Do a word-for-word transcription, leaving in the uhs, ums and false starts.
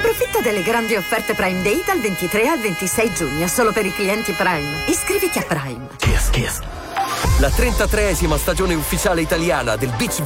Approfitta delle grandi offerte Prime Day dal ventitré al ventisei giugno, solo per i clienti Prime. Iscriviti a Prime. Kiss, kiss. La trentatreesima stagione ufficiale italiana del beach